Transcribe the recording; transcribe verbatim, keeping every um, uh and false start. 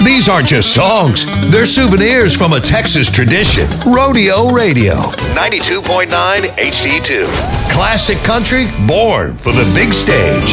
These aren't just songs, they're souvenirs from a Texas tradition. Rodeo Radio, ninety-two point nine H D two. Classic country born for the big stage.